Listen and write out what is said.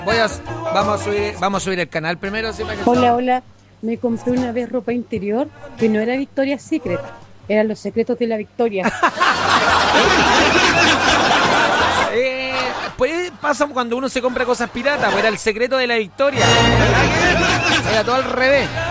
Vamos a subir el canal primero. ¿Sí, para que Hola, me compré una vez ropa interior que no era Victoria's Secret, eran los secretos de la Victoria. Pues pasa cuando uno se compra cosas piratas, pues era el secreto de la Victoria. Era todo al revés.